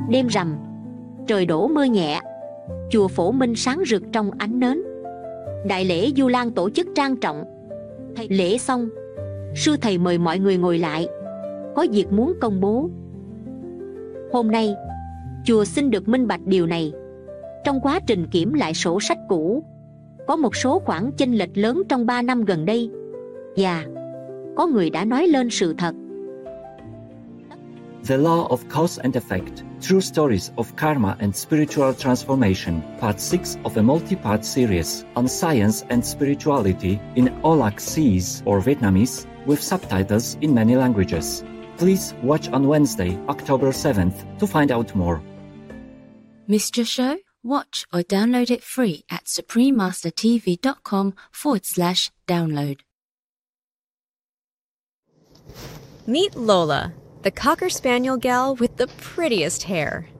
Đêm rằm, trời đổ mưa nhẹ, chùa Phổ Minh sáng rực trong ánh nến. Đại lễ Vu Lan tổ chức trang trọng. Thầy lễ xong, sư thầy mời mọi người ngồi lại, có việc muốn công bố. Hôm nay, chùa xin được minh bạch điều này. Trong quá trình kiểm lại sổ sách cũ, có một số khoản chênh lệch lớn trong 3 năm gần đây, và có người đã nói lên sự thật. The Law of Cause and Effect, True Stories of Karma and Spiritual Transformation, Part 6 of a multi-part series on science and spirituality in Olac-Cis or Vietnamese, with subtitles in many languages. Please watch on Wednesday, October 7th to find out more. Missed your show? Watch or download it free at suprememastertv.com/download. Meet Lola, the Cocker Spaniel gal with the prettiest hair.